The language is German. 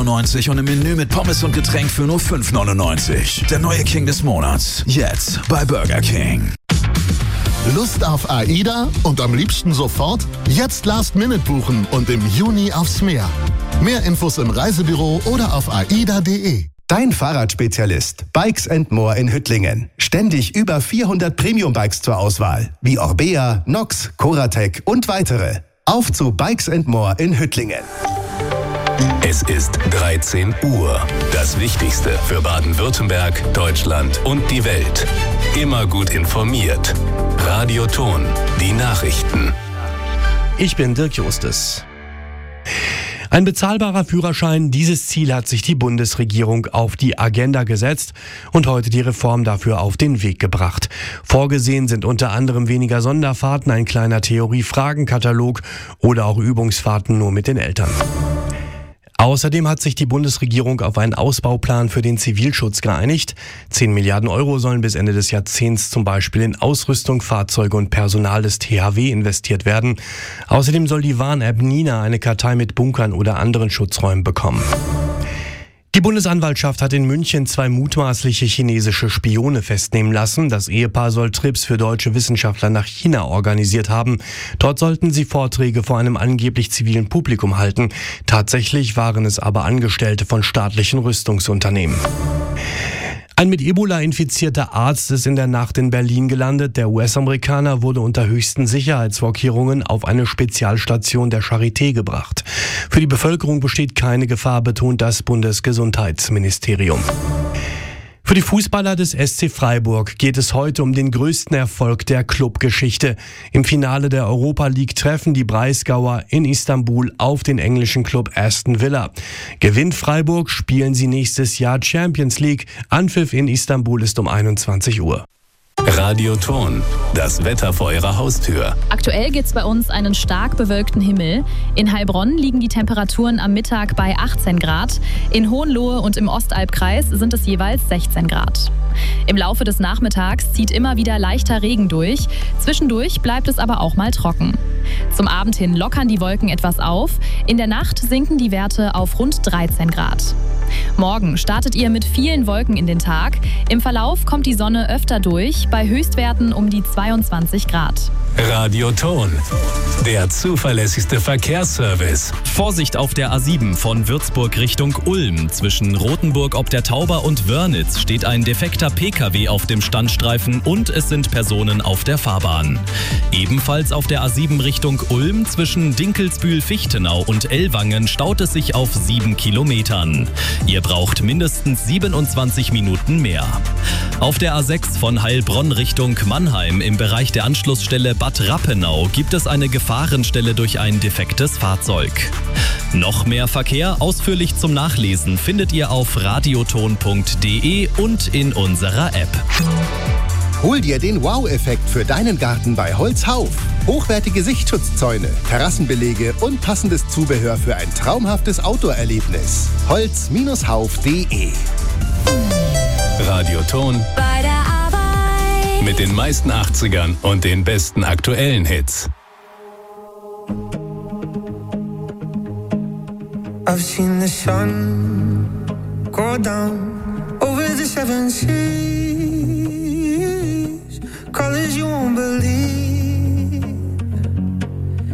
7,99 und im Menü mit Pommes und Getränk für nur 5,99. Der neue King des Monats. Jetzt bei Burger King. Lust auf AIDA und am liebsten sofort? Jetzt Last Minute buchen und im Juni aufs Meer. Mehr Infos im Reisebüro oder auf aida.de. Dein Fahrradspezialist Bikes & More in Hüttlingen. Ständig über 400 Premium-Bikes zur Auswahl, wie Orbea, Nox, Coratec und weitere. Auf zu Bikes & More in Hüttlingen. Es ist 13 Uhr. Das Wichtigste für Baden-Württemberg, Deutschland und die Welt. Immer gut informiert. Radio Ton, die Nachrichten. Ich bin Dirk Justus. Ein bezahlbarer Führerschein, dieses Ziel hat sich die Bundesregierung auf die Agenda gesetzt und heute die Reform dafür auf den Weg gebracht. Vorgesehen sind unter anderem weniger Sonderfahrten, ein kleiner Theorie-Fragenkatalog oder auch Übungsfahrten nur mit den Eltern. Außerdem hat sich die Bundesregierung auf einen Ausbauplan für den Zivilschutz geeinigt. 10 Milliarden Euro sollen bis Ende des Jahrzehnts zum Beispiel in Ausrüstung, Fahrzeuge und Personal des THW investiert werden. Außerdem soll die Warn-App Nina eine Kartei mit Bunkern oder anderen Schutzräumen bekommen. Die Bundesanwaltschaft hat in München 2 mutmaßliche chinesische Spione festnehmen lassen. Das Ehepaar soll Trips für deutsche Wissenschaftler nach China organisiert haben. Dort sollten sie Vorträge vor einem angeblich zivilen Publikum halten. Tatsächlich waren es aber Angestellte von staatlichen Rüstungsunternehmen. Ein mit Ebola infizierter Arzt ist in der Nacht in Berlin gelandet. Der US-Amerikaner wurde unter höchsten Sicherheitsvorkehrungen auf eine Spezialstation der Charité gebracht. Für die Bevölkerung besteht keine Gefahr, betont das Bundesgesundheitsministerium. Für die Fußballer des SC Freiburg geht es heute um den größten Erfolg der Clubgeschichte. Im Finale der Europa League treffen die Breisgauer in Istanbul auf den englischen Club Aston Villa. Gewinnt Freiburg, spielen sie nächstes Jahr Champions League. Anpfiff in Istanbul ist um 21 Uhr. Radio Ton, das Wetter vor Ihrer Haustür. Aktuell gibt's bei uns einen stark bewölkten Himmel. In Heilbronn liegen die Temperaturen am Mittag bei 18 Grad. In Hohenlohe und im Ostalbkreis sind es jeweils 16 Grad. Im Laufe des Nachmittags zieht immer wieder leichter Regen durch. Zwischendurch bleibt es aber auch mal trocken. Zum Abend hin lockern die Wolken etwas auf. In der Nacht sinken die Werte auf rund 13 Grad. Morgen startet ihr mit vielen Wolken in den Tag. Im Verlauf kommt die Sonne öfter durch, bei Höchstwerten um die 22 Grad. Radio Ton, der zuverlässigste Verkehrsservice. Vorsicht auf der A7 von Würzburg Richtung Ulm. Zwischen Rothenburg ob der Tauber und Wörnitz steht ein defekter PKW auf dem Standstreifen und es sind Personen auf der Fahrbahn. Ebenfalls auf der A7 Richtung Ulm zwischen Dinkelsbühl-Fichtenau und Ellwangen staut es sich auf 7 Kilometern. Ihr braucht mindestens 27 Minuten mehr. Auf der A6 von Heilbronn Richtung Mannheim im Bereich der Anschlussstelle Bad Rappenau gibt es eine Gefahrenstelle durch ein defektes Fahrzeug. Noch mehr Verkehr ausführlich zum Nachlesen findet ihr auf radioton.de und in unserer App. Hol dir den Wow-Effekt für deinen Garten bei Holzhauf. Hochwertige Sichtschutzzäune, Terrassenbelege und passendes Zubehör für ein traumhaftes Outdoor-Erlebnis. Holz-hauf.de. Radio Ton Bei der Arbeit. mit den meisten 80ern und den besten aktuellen Hits. I've seen the sun go down over the 7 seas, colors you won't believe.